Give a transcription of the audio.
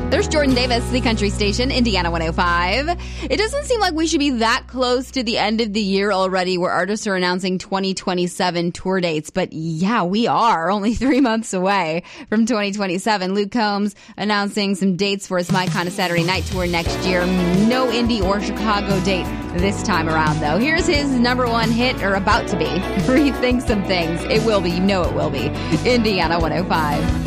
There's Jordan Davis, the country station, Indiana 105. It doesn't seem like we should be that close to the end of the year already where artists are announcing 2027 tour dates. But yeah, we are only 3 months away from 2027. Luke Combs announcing some dates for his My Kind of Saturday Night tour next year. No Indy or Chicago date this time around, though. Here's his number one hit, or about to be. Rethink Some Things. It will be. You know it will be. Indiana 105.